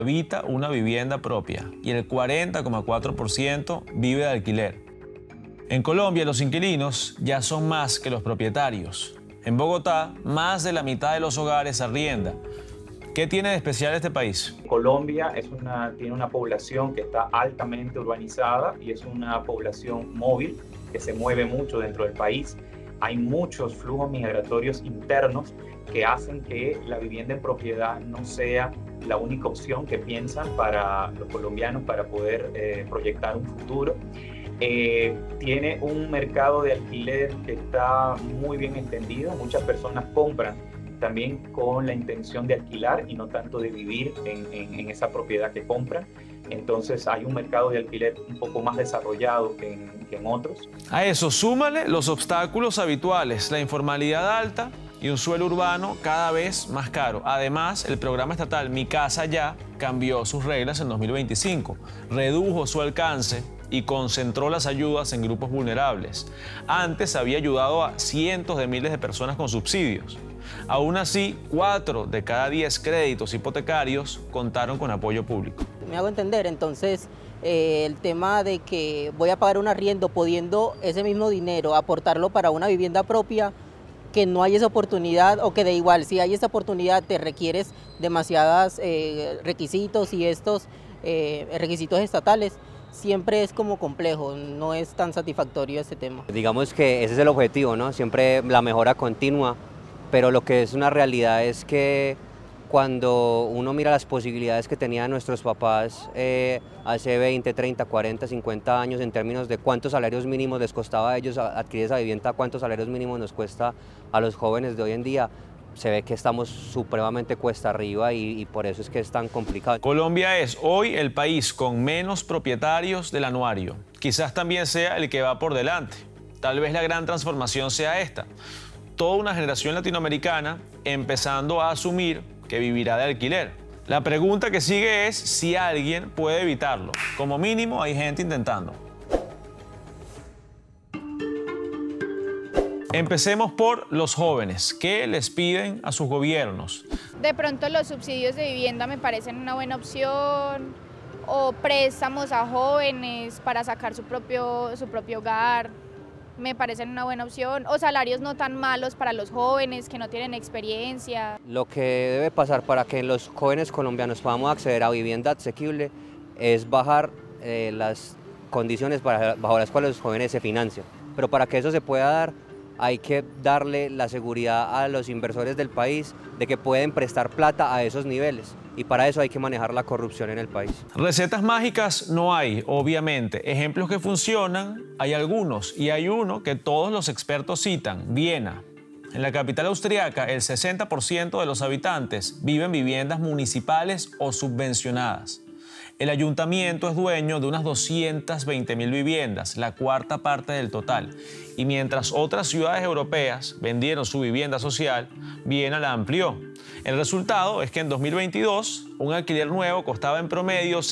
habita una vivienda propia y el 40,4% vive de alquiler. En Colombia, los inquilinos ya son más que los propietarios. En Bogotá, más de la mitad de los hogares arrienda. ¿Qué tiene de especial este país? Colombia tiene una población que está altamente urbanizada y es una población móvil que se mueve mucho dentro del país. Hay muchos flujos migratorios internos que hacen que la vivienda en propiedad no sea la única opción que piensan para los colombianos para poder proyectar un futuro. Tiene un mercado de alquiler que está muy bien entendido. Muchas personas compran también con la intención de alquilar y no tanto de vivir en esa propiedad que compran. Entonces hay un mercado de alquiler un poco más desarrollado que en otros. A eso súmale los obstáculos habituales, la informalidad alta y un suelo urbano cada vez más caro. Además, el programa estatal Mi Casa Ya cambió sus reglas en 2025, redujo su alcance y concentró las ayudas en grupos vulnerables. Antes había ayudado a cientos de miles de personas con subsidios. Aún así, 4 de cada 10 créditos hipotecarios contaron con apoyo público. Me hago entender, entonces el tema de que voy a pagar un arriendo pudiendo ese mismo dinero aportarlo para una vivienda propia, que no hay esa oportunidad, o que da igual, si hay esa oportunidad te requieres demasiados requisitos y estos requisitos estatales, siempre es como complejo, no es tan satisfactorio este tema. Digamos que ese es el objetivo, ¿no? Siempre la mejora continua, pero lo que es una realidad es que cuando uno mira las posibilidades que tenían nuestros papás hace 20, 30, 40, 50 años en términos de cuántos salarios mínimos les costaba a ellos adquirir esa vivienda, cuántos salarios mínimos nos cuesta a los jóvenes de hoy en día, se ve que estamos supremamente cuesta arriba y por eso es que es tan complicado. Colombia es hoy el país con menos propietarios del anuario. Quizás también sea el que va por delante. Tal vez la gran transformación sea esta. Toda una generación latinoamericana empezando a asumir que vivirá de alquiler. La pregunta que sigue es si alguien puede evitarlo. Como mínimo hay gente intentando. Empecemos por los jóvenes. ¿Qué les piden a sus gobiernos? De pronto los subsidios de vivienda me parecen una buena opción, o préstamos a jóvenes para sacar su propio hogar, me parecen una buena opción, o salarios no tan malos para los jóvenes que no tienen experiencia. Lo que debe pasar para que los jóvenes colombianos podamos acceder a vivienda asequible es bajar las condiciones bajo las cuales los jóvenes se financian. Pero para que eso se pueda dar, hay que darle la seguridad a los inversores del país de que pueden prestar plata a esos niveles. Y para eso hay que manejar la corrupción en el país. Recetas mágicas no hay, obviamente. Ejemplos que funcionan, hay algunos. Y hay uno que todos los expertos citan, Viena. En la capital austriaca, el 60% de los habitantes viven en viviendas municipales o subvencionadas. El ayuntamiento es dueño de unas 220.000 viviendas, la cuarta parte del total. Y mientras otras ciudades europeas vendieron su vivienda social, Viena la amplió. El resultado es que en 2022 un alquiler nuevo costaba en promedio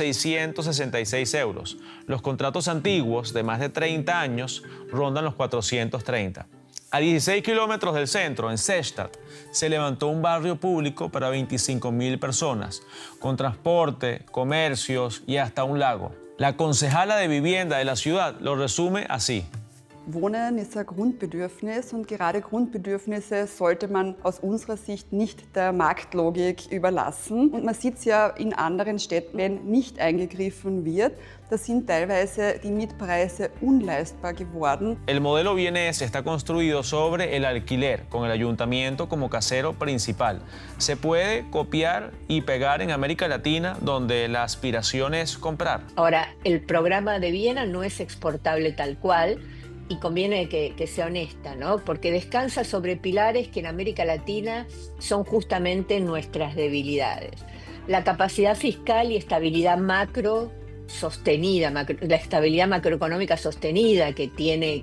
666 euros. Los contratos antiguos de más de 30 años rondan los 430. A 16 kilómetros del centro, en Sechstatt, se levantó un barrio público para 25.000 personas, con transporte, comercios y hasta un lago. La concejala de vivienda de la ciudad lo resume así. Wohnen ist ein Grundbedürfnis und gerade Grundbedürfnisse sollte man aus unserer Sicht nicht der Marktlogik überlassen. Und man sieht es ja in anderen Städten, wenn nicht eingegriffen wird, da sind teilweise die Mietpreise unleistbar geworden. El modelo vienés está construido sobre el alquiler, con el ayuntamiento como casero principal. Se puede copiar y pegar en América Latina, donde la aspiración es comprar. Ahora, el programa de Viena no es exportable tal cual, y conviene que sea honesta, ¿no? Porque descansa sobre pilares que en América Latina son justamente nuestras debilidades. La capacidad fiscal y estabilidad macro sostenida, la estabilidad macroeconómica sostenida que tiene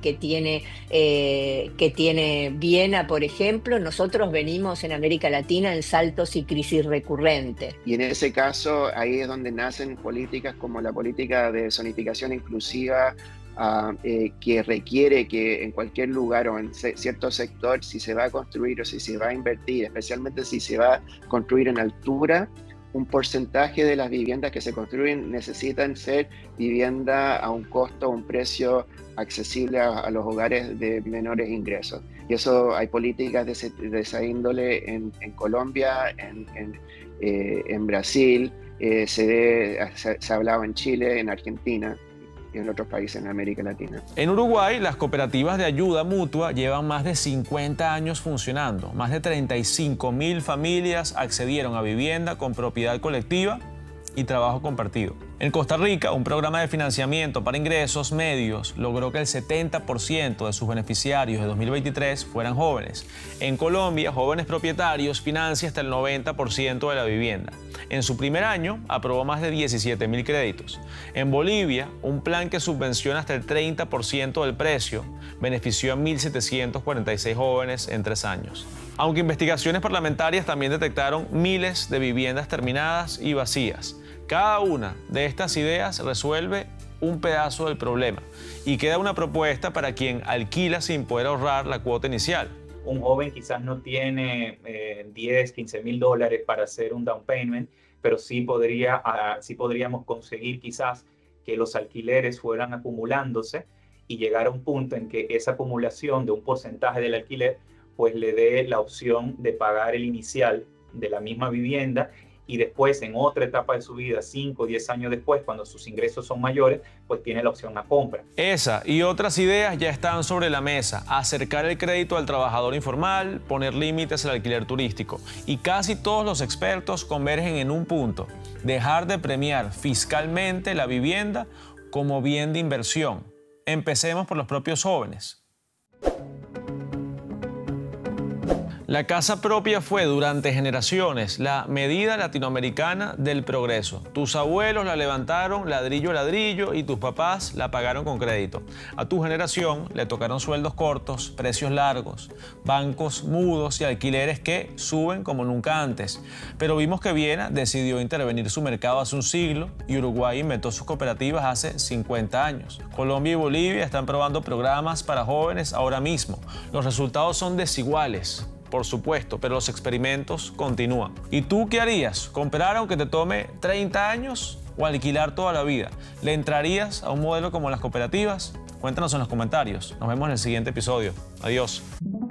Viena, por ejemplo. Nosotros venimos en América Latina en saltos y crisis recurrentes. Y en ese caso, ahí es donde nacen políticas como la política de zonificación inclusiva, que requiere que en cualquier lugar o en cierto sector, si se va a construir o si se va a invertir, especialmente si se va a construir en altura, un porcentaje de las viviendas que se construyen necesitan ser vivienda a un costo, un precio accesible a los hogares de menores ingresos. Y eso hay políticas de esa índole en Colombia, en Brasil, se ha hablado en Chile, en Argentina y en otros países en América Latina. En Uruguay, las cooperativas de ayuda mutua llevan más de 50 años funcionando. Más de 35.000 familias accedieron a vivienda con propiedad colectiva y trabajo compartido. En Costa Rica, un programa de financiamiento para ingresos medios logró que el 70% de sus beneficiarios de 2023 fueran jóvenes. En Colombia, Jóvenes Propietarios financia hasta el 90% de la vivienda. En su primer año, aprobó más de 17.000 créditos. En Bolivia, un plan que subvenciona hasta el 30% del precio benefició a 1.746 jóvenes en 3 años. Aunque investigaciones parlamentarias también detectaron miles de viviendas terminadas y vacías. Cada una de estas ideas resuelve un pedazo del problema y queda una propuesta para quien alquila sin poder ahorrar la cuota inicial. Un joven quizás no tiene 10, 15 mil dólares para hacer un down payment, pero sí podríamos conseguir quizás que los alquileres fueran acumulándose y llegar a un punto en que esa acumulación de un porcentaje del alquiler pues le dé la opción de pagar el inicial de la misma vivienda y después en otra etapa de su vida, 5 o 10 años después, cuando sus ingresos son mayores, pues tiene la opción a compra. Esa y otras ideas ya están sobre la mesa. Acercar el crédito al trabajador informal, poner límites al alquiler turístico. Y casi todos los expertos convergen en un punto: dejar de premiar fiscalmente la vivienda como bien de inversión. Empecemos por los propios jóvenes. La casa propia fue durante generaciones la medida latinoamericana del progreso. Tus abuelos la levantaron ladrillo a ladrillo y tus papás la pagaron con crédito. A tu generación le tocaron sueldos cortos, precios largos, bancos mudos y alquileres que suben como nunca antes. Pero vimos que Viena decidió intervenir su mercado hace un siglo y Uruguay inventó sus cooperativas hace 50 años. Colombia y Bolivia están probando programas para jóvenes ahora mismo. Los resultados son desiguales, por supuesto, pero los experimentos continúan. ¿Y tú qué harías? ¿Comprar aunque te tome 30 años o alquilar toda la vida? ¿Le entrarías a un modelo como las cooperativas? Cuéntanos en los comentarios. Nos vemos en el siguiente episodio. Adiós.